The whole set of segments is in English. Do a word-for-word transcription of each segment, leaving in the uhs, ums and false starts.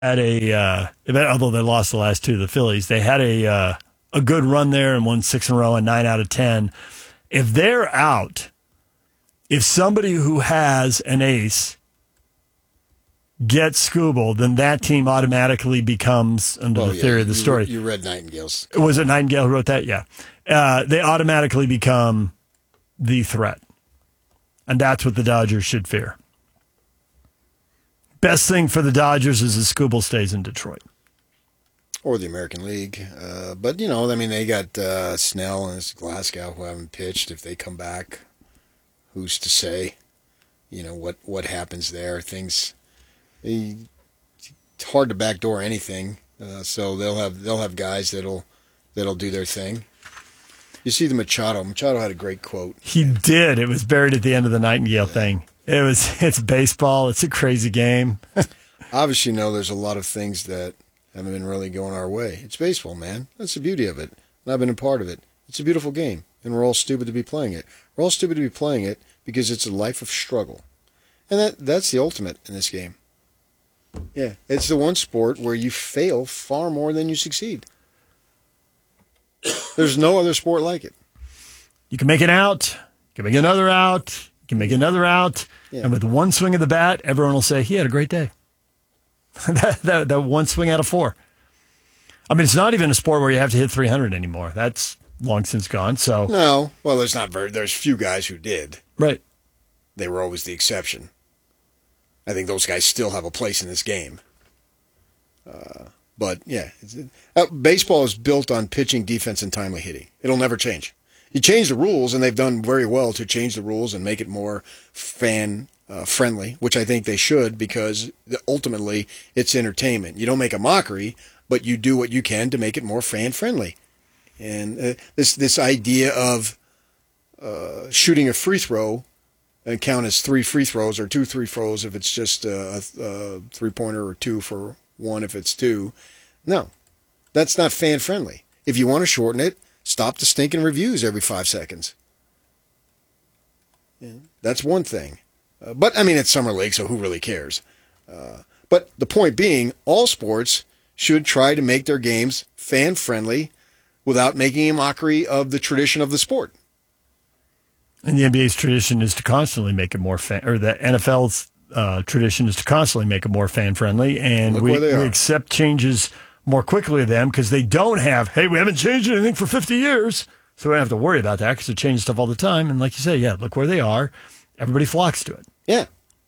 had a, uh, although they lost the last two to the Phillies, they had a uh, a good run there and won six in a row and nine out of ten. If they're out, if somebody who has an ace gets Skubal, then that team automatically becomes, under oh, the yeah, theory of the you, story. You read Nightingale's. Was it Nightingale who wrote that? Yeah. Uh, they automatically become the threat. And that's what the Dodgers should fear. Best thing for the Dodgers is that Skubal stays in Detroit. Or the American League. Uh, but, you know, I mean, they got uh, Snell and Glasgow who haven't pitched. If they come back, who's to say, you know, what, what happens there? Things, they, it's hard to backdoor anything. Uh, so they'll have they'll have guys that'll that'll do their thing. You see the Machado. Machado had a great quote. He did. It was buried at the end of the Nightingale yeah. thing. It was. It's baseball. It's a crazy game. Obviously, no, there's a lot of things that haven't been really going our way. It's baseball, man. That's the beauty of it. And I've been a part of it. It's a beautiful game, and we're all stupid to be playing it. We're all stupid to be playing it because it's a life of struggle. And that that's the ultimate in this game. Yeah, it's the one sport where you fail far more than you succeed. There's no other sport like it. You can make an out. You can make another out. You can make another out. Yeah. And with one swing of the bat, everyone will say, he had a great day. that, that, that one swing out of four. I mean, it's not even a sport where you have to hit three hundred anymore. That's long since gone. So no. Well, there's not very, there's few guys who did. Right. They were always the exception. I think those guys still have a place in this game. Uh, but, yeah, it's, uh, baseball is built on pitching, defense, and timely hitting. It'll never change. You change the rules, and they've done very well to change the rules and make it more fan-friendly, uh, which I think they should, because ultimately it's entertainment. You don't make a mockery, but you do what you can to make it more fan-friendly. And uh, this this idea of uh, shooting a free throw and count as three free throws or two free throws if it's just a, a three-pointer, or two for one if it's two. No, that's not fan-friendly. If you want to shorten it, stop the stinking reviews every five seconds. Yeah, that's one thing. Uh, but, I mean, it's Summer League, so who really cares? Uh, but the point being, all sports should try to make their games fan-friendly without making a mockery of the tradition of the sport. And the N B A's tradition is to constantly make it more fan, or the N F L's uh, tradition is to constantly make it more fan friendly, and we, we accept changes more quickly than them because they don't have. Hey, we haven't changed anything for fifty years, so we don't have to worry about that because they change stuff all the time. And like you say, yeah, look where they are. Everybody flocks to it. Yeah.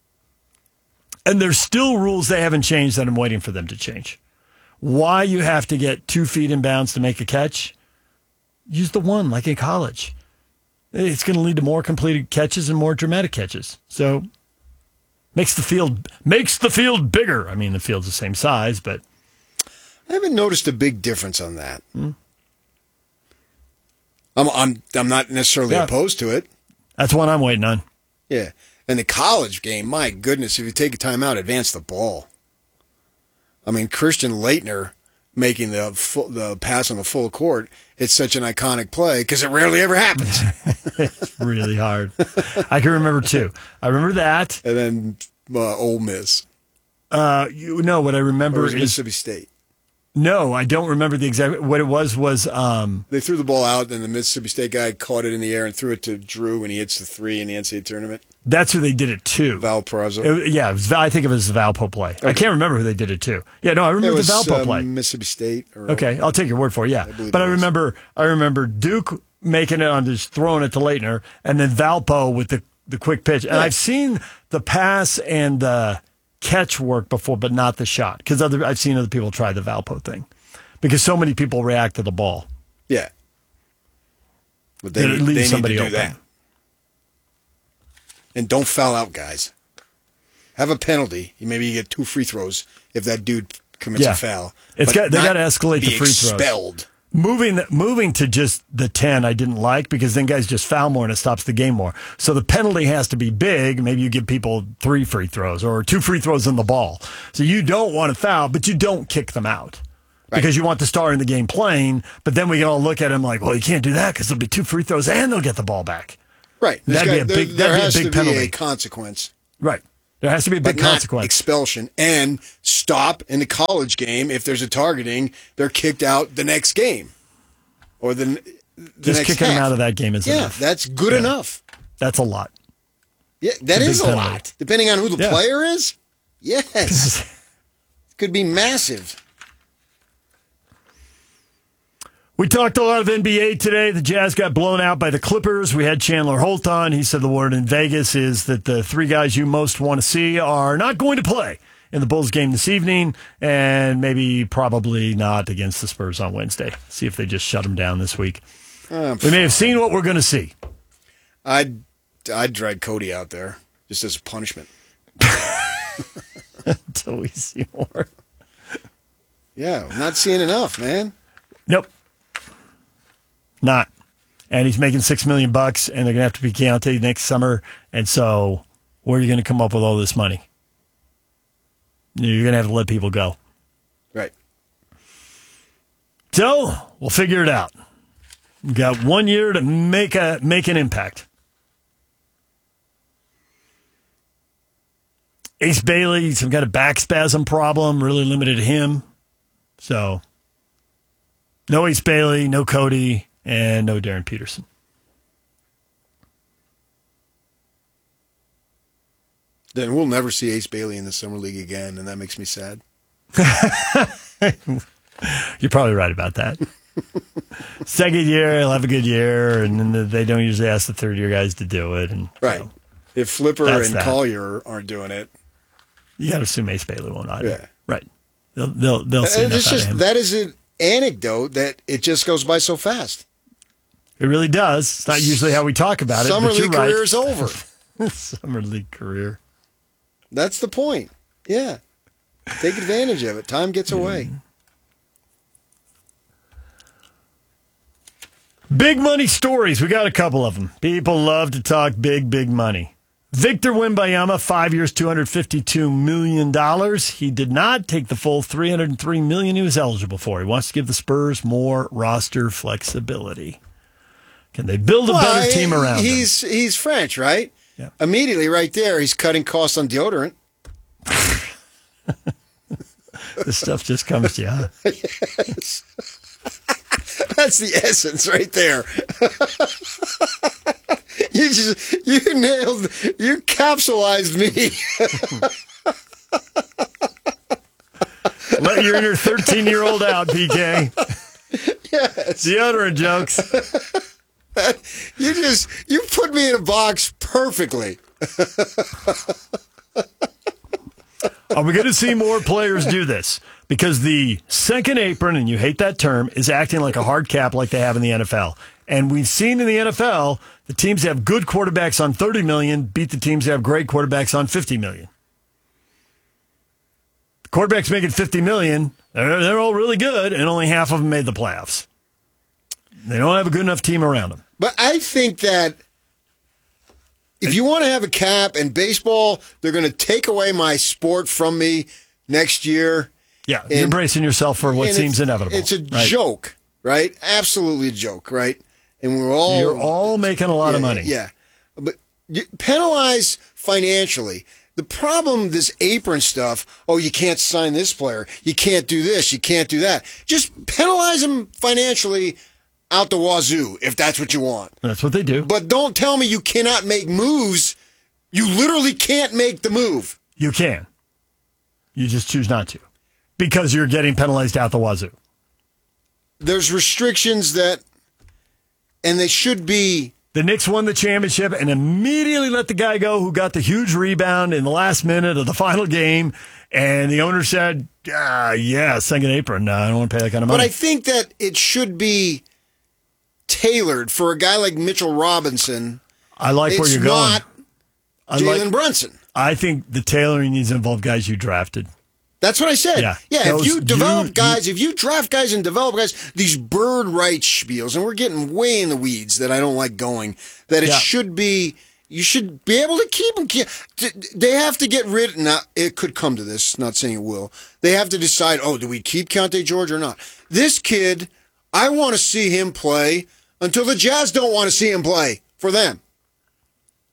And there's still rules they haven't changed that I'm waiting for them to change. Why you have to get two feet in bounds to make a catch? Use the one like in college. It's going to lead to more completed catches and more dramatic catches. So makes the field makes the field bigger. I mean, the field's the same size, but I haven't noticed a big difference on that. Hmm. I'm I'm I'm not necessarily yeah. opposed to it. That's one I'm waiting on. Yeah, and the college game, my goodness, if you take a timeout, advance the ball. I mean, Christian Laettner making the full, the pass on the full court. It's such an iconic play because it rarely ever happens. It's really hard. I can remember two. I remember that. And then uh, Ole Miss. Uh, you know what I remember is is Mississippi State. No, I don't remember the exact. What it was was um, they threw the ball out, and the Mississippi State guy caught it in the air and threw it to Drew, and he hits the three in the N C double A tournament. That's who they did it to. Valparaiso. It, yeah, it was, I think it was the Valpo play. Okay. I can't remember who they did it to. Yeah, no, I remember was, the Valpo uh, play. Mississippi State. Or, okay, I'll take your word for it. Yeah, I but I remember, I remember Duke making it on just throwing it to Laettner, and then Valpo with the the quick pitch. And yeah. I've seen the pass and the catch work before, but not the shot because other I've seen other people try the Valpo thing because so many people react to the ball. Yeah, but they, need, they somebody need to do open. That. And don't foul out, guys. Have a penalty. Maybe you get two free throws if that dude commits yeah. a foul. It's got, they got to escalate the free throws. Expelled. Moving moving to just the ten, I didn't like because then guys just foul more and it stops the game more. So the penalty has to be big. Maybe you give people three free throws or two free throws in the ball. So you don't want to foul, but you don't kick them out. Right. Because you want the star in the game playing, but then we can all look at him like, well, you can't do that because there'll be two free throws and they'll get the ball back. Right. That'd guy, be a big, there, that'd there be a big has to penalty. be a consequence. Right. There has to be a big but not consequence. expulsion, and stop in the college game. If there's a targeting, they're kicked out the next game. Or the, the Just next kicking half. them out of that game is Yeah, enough. that's good Yeah. enough. That's a lot. Yeah, that It's a is big a penalty. lot. Depending on who the Yeah. player is, yes. Could be massive. We talked a lot of N B A today. The Jazz got blown out by the Clippers. We had Chandler Holt on. He said the word in Vegas is that the three guys you most want to see are not going to play in the Bulls game this evening, and maybe probably not against the Spurs on Wednesday. See if they just shut them down this week. Um, We may have seen what we're going to see. I'd, I'd drag Cody out there just as a punishment. Until we see more. Yeah, I'm not seeing enough, man. Nope. Not. And he's making six million bucks, and they're gonna have to be counted next summer. And so, where are you gonna come up with all this money? You're gonna have to let people go. Right. So we'll figure it out. We've got one year to make a make an impact. Ace Bailey, some kind of back spasm problem, really limited him. So, no Ace Bailey, no Cody, and no Darren Peterson. Then we'll never see Ace Bailey in the Summer League again, and that makes me sad. You're probably right about that. Second year, he'll have a good year, and then they don't usually ask the third year guys to do it. And Right. so, If Flipper That's and that. Collier aren't doing it, you got to assume Ace Bailey won't either. Yeah. Right. They'll they'll they'll see and enough it's out of just him. that is an anecdote that it just goes by so fast. It really does. It's not usually how we talk about it. Summer but you're League right. career is over. Summer League career. That's the point. Yeah. Take advantage of it. Time gets away. Big money stories. We got a couple of them. People love to talk big, big money. Victor Wembanyama, five years, two hundred fifty-two million dollars. He did not take the full three hundred three million dollars he was eligible for. He wants to give the Spurs more roster flexibility. Can they build a Well, better team around him? he's he's French, right? Yeah. Immediately right there, he's cutting costs on deodorant. This stuff just comes to you, huh? Yes. That's the essence right there. you just you nailed you capsulized me. Let your inner thirteen-year-old out, P K. Yes. Deodorant jokes. You just you put me in a box perfectly. Are we going to see more players do this? Because the second apron, and you hate that term, is acting like a hard cap like they have in the N F L. And we've seen in the N F L, the teams that have good quarterbacks on thirty million dollars beat the teams that have great quarterbacks on fifty million dollars. The quarterbacks making fifty million dollars, they're, they're all really good, and only half of them made the playoffs. They don't have a good enough team around them. But I think that if you want to have a cap in baseball, they're going to take away my sport from me next year. Yeah, you're And- bracing yourself for what And seems it's, inevitable. It's a right? joke, right? Absolutely a joke, right? And we're all You're all making a lot yeah, of money. Yeah, but you penalize financially. The problem, this apron stuff. Oh, you can't sign this player. You can't do this. You can't do that. Just penalize them financially out the wazoo if that's what you want. That's what they do. But don't tell me you cannot make moves. You literally can't make the move. You can. You just choose not to. Because you're getting penalized out the wazoo. There's restrictions that, and they should be. The Knicks won the championship and immediately let the guy go who got the huge rebound in the last minute of the final game. And the owner said, ah, yeah, second apron. No, I don't want to pay that kind of money. But I think that it should be tailored for a guy like Mitchell Robinson. I like where It's you're going. not I, Jalen like, Brunson. I think the tailoring needs to involve guys you drafted. That's what I said. Yeah. Yeah, Those- if you develop you- guys, if you draft guys and develop guys, these bird rights spiels, and we're getting way in the weeds that I don't like going, that it Yeah. should be, you should be able to keep them. They have to get rid, now it could come to this, not saying it will. They have to decide, oh, do we keep Keontae George or not? This kid, I want to see him play until the Jazz don't want to see him play for them.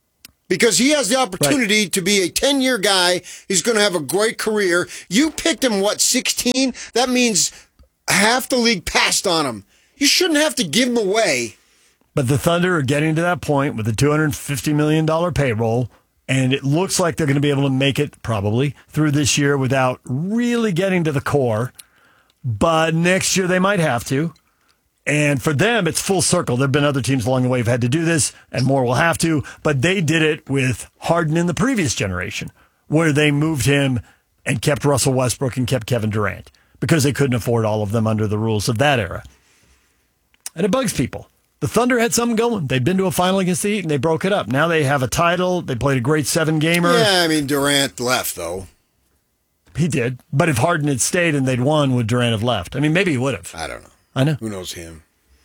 because he has the opportunity right. to be a ten-year guy. He's going to have a great career. You picked him, what, sixteen? That means half the league passed on him. You shouldn't have to give him away. But the Thunder are getting to that point with a two hundred fifty million dollars payroll, and it looks like they're going to be able to make it probably through this year without really getting to the core. But next year they might have to. And for them, it's full circle. There have been other teams along the way who've had to do this, and more will have to. But they did it with Harden in the previous generation, where they moved him and kept Russell Westbrook and kept Kevin Durant because they couldn't afford all of them under the rules of that era. And it bugs people. The Thunder had something going. They'd been to a final against the Heat, and they broke it up. Now they have a title. They played a great seven-gamer. Yeah, I mean, Durant left, though. He did. But if Harden had stayed and they'd won, would Durant have left? I mean, maybe he would have. I don't know. I know. Who knows him?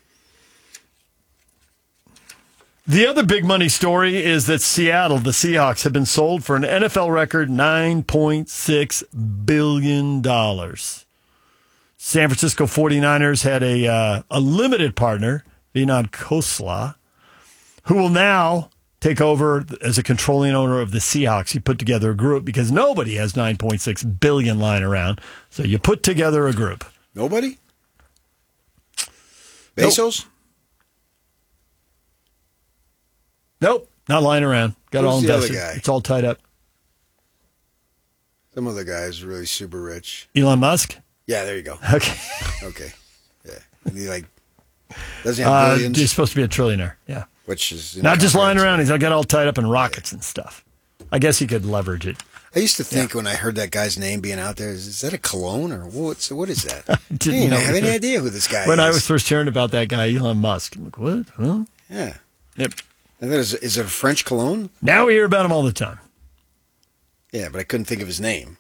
The other big money story is that Seattle, the Seahawks, have been sold for an N F L record nine point six billion dollars. San Francisco forty-niners had a uh, a limited partner, Vinod Khosla, who will now take over as a controlling owner of the Seahawks. He put together a group because nobody has nine point six billion dollars lying around. So you put together a group. Nobody? Bezos? Nope. Nope, not lying around. Got Who's all the invested. other guy? It's all tied up. Some other guy is really super rich. Elon Musk? Yeah, there you go. Okay. Okay. Yeah. And he like doesn't have Uh, billions. he's supposed to be a trillionaire. Yeah. Which is Not just lying around. He's got all tied up in rockets yeah. and stuff. I guess he could leverage it. I used to think yeah. when I heard that guy's name being out there, is, is that a cologne or what's what is that? I didn't, didn't know have any either. idea who this guy when is. I was first hearing about that guy, Elon Musk, I'm like, what? Huh? Yeah. Yep. And that is, is it a French cologne? Now we hear about him all the time. Yeah, but I couldn't think of his name.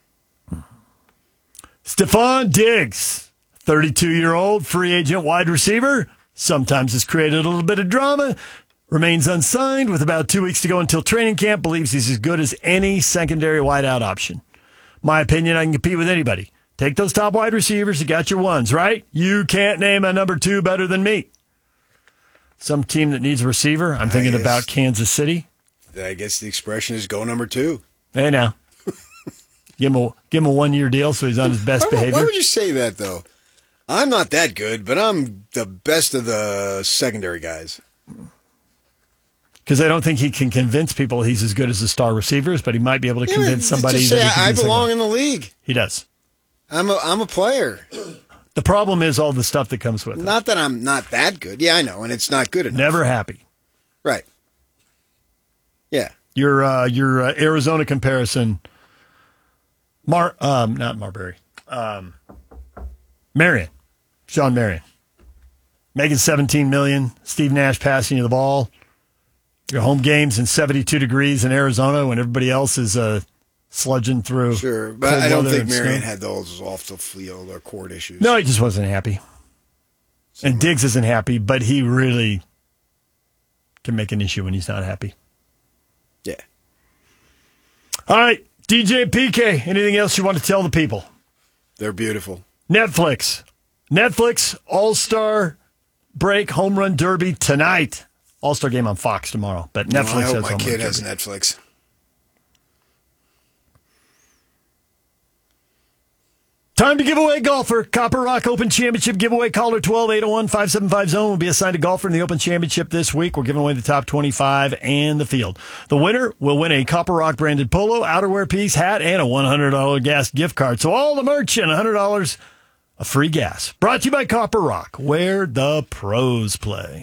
Stephon Diggs, thirty-two-year-old free agent wide receiver, sometimes has created a little bit of drama, remains unsigned with about two weeks to go until training camp, believes he's as good as any secondary wideout option. My opinion, I can compete with anybody. Take those top wide receivers, you got your ones, right? You can't name a number two better than me. Some team that needs a receiver, I'm thinking guess, about Kansas City. I guess the expression is go number two. Hey, now. give, him a, give him a one-year deal so he's on his best why, behavior. Why would you say that, though? I'm not that good, but I'm the best of the secondary guys. Because I don't think he can convince people he's as good as the star receivers, but he might be able to yeah, convince somebody just that say, he can I belong in the league. He does. I'm a, I'm a player. The problem is all the stuff that comes with it. Not that I'm not that good. Yeah, I know, and it's not good enough. Never happy. Right. Yeah. Your uh, your uh, Arizona comparison, Mar um, not Marbury, um, Marion, Sean Marion, making seventeen million dollars. Steve Nash passing you the ball. Your home games in seventy-two degrees in Arizona when everybody else is uh, sludging through. Sure, but I don't think Marion had those off the field or court issues. No, he just wasn't happy. Same and Diggs isn't happy, but he really can make an issue when he's not happy. Yeah. All right, D J P K, anything else you want to tell the people? They're beautiful. Netflix. Netflix All-Star Break Home Run Derby tonight. All-Star game on Fox tomorrow, but Netflix no, I hope has my Home kid Run has Derby. Netflix. Time to give away golfer. Copper Rock Open Championship giveaway. Caller twelve eight oh one five seven five zone will be assigned a golfer in the Open Championship this week. We're giving away the top twenty-five and the field. The winner will win a Copper Rock branded polo, outerwear piece, hat, and a one hundred dollars gas gift card. So all the merch and one hundred dollars of free gas. Brought to you by Copper Rock, where the pros play.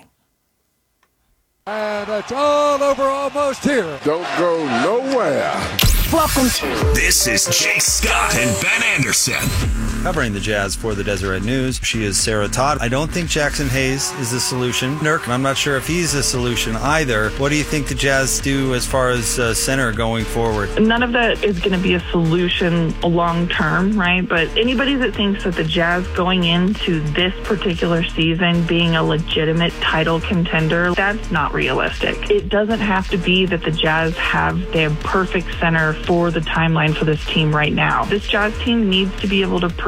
And it's all over almost here. Don't go nowhere. Welcome to. This is Jake Scott and Ben Anderson. Covering the Jazz for the Deseret News, she is Sarah Todd. I don't think Jackson Hayes is the solution. Nurk, I'm not sure if he's the solution either. What do you think the Jazz do as far as uh, center going forward? None of that is going to be a solution long term, right? But anybody that thinks that the Jazz going into this particular season being a legitimate title contender, that's not realistic. It doesn't have to be that the Jazz have their perfect center for the timeline for this team right now. This Jazz team needs to be able to prove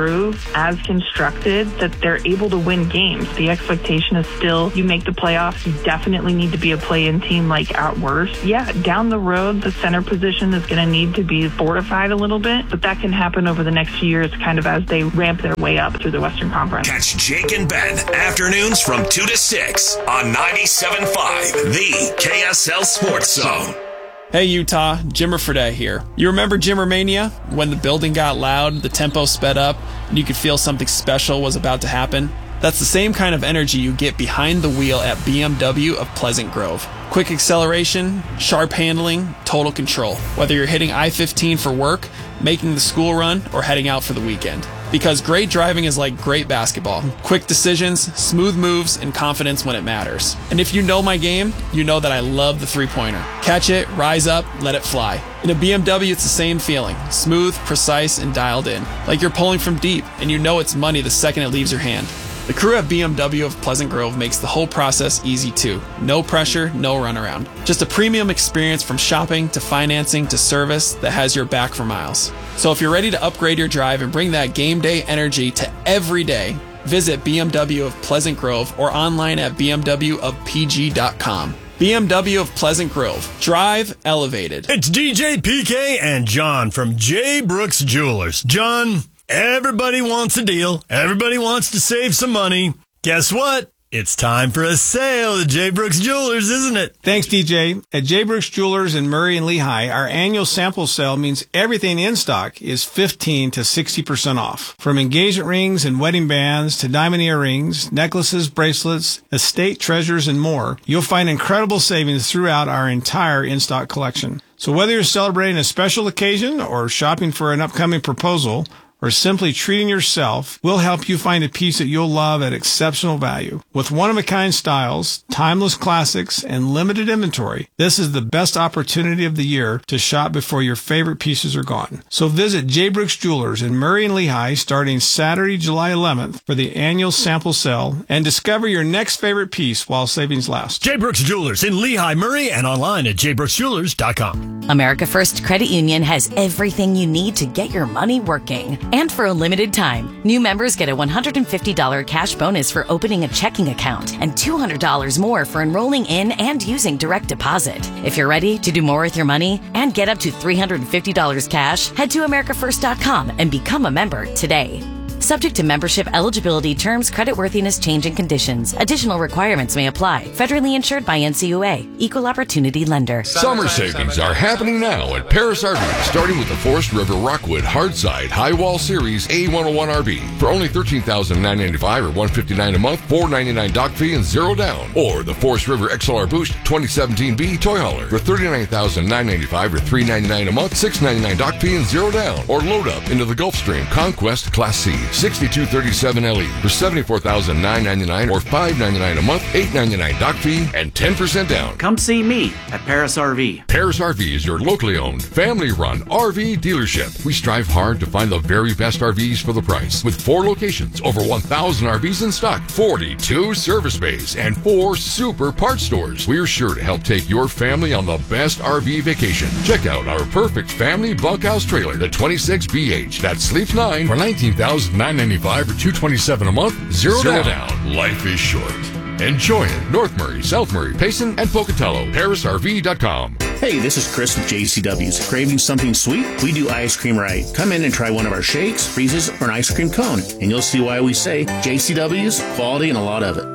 prove, as constructed, that they're able to win games. The expectation is still you make the playoffs, you definitely need to be a play-in team like at worst. Yeah, down the road, the center position is going to need to be fortified a little bit, but that can happen over the next few years kind of as they ramp their way up through the Western Conference. Catch Jake and Ben afternoons from two to six on ninety-seven point five, the K S L Sports Zone. Hey Utah, Jimmer Fredette here. You remember Jimmermania? When the building got loud, the tempo sped up, and you could feel something special was about to happen? That's the same kind of energy you get behind the wheel at B M W of Pleasant Grove. Quick acceleration, sharp handling, total control. Whether you're hitting I fifteen for work, making the school run, or heading out for the weekend. Because great driving is like great basketball. Quick decisions, smooth moves, and confidence when it matters. And if you know my game, you know that I love the three-pointer. Catch it, rise up, let it fly. In a B M W, it's the same feeling. Smooth, precise, and dialed in. Like you're pulling from deep, and you know it's money the second it leaves your hand. The crew at B M W of Pleasant Grove makes the whole process easy too. No pressure, no runaround. Just a premium experience from shopping to financing to service that has your back for miles. So if you're ready to upgrade your drive and bring that game day energy to every day, visit B M W of Pleasant Grove or online at b m w of p g dot com. B M W of Pleasant Grove. Drive elevated. It's D J P K and John from J. Brooks Jewelers. John, everybody wants a deal. Everybody wants to save some money. Guess what? It's time for a sale at J. Brooks Jewelers, isn't it? Thanks, D J. At J. Brooks Jewelers in Murray and Lehigh, our annual sample sale means everything in stock is fifteen to sixty percent off. From engagement rings and wedding bands to diamond earrings, necklaces, bracelets, estate treasures, and more, you'll find incredible savings throughout our entire in-stock collection. So whether you're celebrating a special occasion or shopping for an upcoming proposal, or simply treating yourself, we'll help you find a piece that you'll love at exceptional value. With one-of-a-kind styles, timeless classics, and limited inventory, this is the best opportunity of the year to shop before your favorite pieces are gone. So visit J. Brooks Jewelers in Murray and Lehigh starting Saturday, July eleventh for the annual sample sale and discover your next favorite piece while savings last. J. Brooks Jewelers in Lehigh, Murray, and online at j brooks jewelers dot com. America First Credit Union has everything you need to get your money working. And for a limited time, new members get a one hundred fifty dollars cash bonus for opening a checking account and two hundred dollars more for enrolling in and using direct deposit. If you're ready to do more with your money and get up to three hundred fifty dollars cash, head to america first dot com and become a member today. Subject to membership eligibility, terms, creditworthiness, change, and conditions. Additional requirements may apply. Federally insured by N C U A. Equal Opportunity Lender. Summer savings are happening now at Paris R V, starting with the Forest River Rockwood Hardside High Wall Series A one oh one R V for only thirteen thousand nine hundred ninety-five dollars or one hundred fifty-nine dollars a month, four hundred ninety-nine dollars dock fee, and zero down. Or the Forest River X L R Boost twenty seventeen B Toy Hauler for thirty-nine thousand nine hundred ninety-five dollars or three hundred ninety-nine dollars a month, six hundred ninety-nine dollars dock fee, and zero down. Or load up into the Gulfstream Conquest Class C sixty-two thirty-seven L E for seventy-four thousand nine hundred ninety-nine dollars or five hundred ninety-nine dollars a month, eight hundred ninety-nine dollars dock fee, and ten percent down. Come see me at Paris R V. Paris R V is your locally owned, family-run R V dealership. We strive hard to find the very best R Vs for the price. With four locations, over one thousand R Vs in stock, forty-two service bays, and four super parts stores, we're sure to help take your family on the best R V vacation. Check out our perfect family bunkhouse trailer, the twenty-six B H, that sleeps nine for nineteen thousand nine hundred ninety-five dollars or two hundred twenty-seven dollars a month, zero, zero down. down. Life is short. Enjoy it. North Murray, South Murray, Payson, and Pocatello. Paris R V dot com. Hey, this is Chris with J C W's. Craving something sweet? We do ice cream right. Come in and try one of our shakes, freezes, or an ice cream cone, and you'll see why we say J C W's, quality, and a lot of it.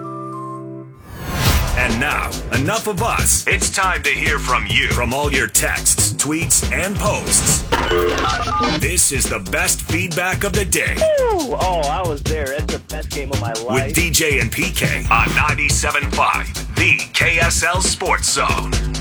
And now, enough of us. It's time to hear from you. From all your texts, tweets, and posts. This is the best feedback of the day. Ooh, oh, I was there. It's the best game of my life. With D J and P K on ninety-seven point five, the K S L Sports Zone.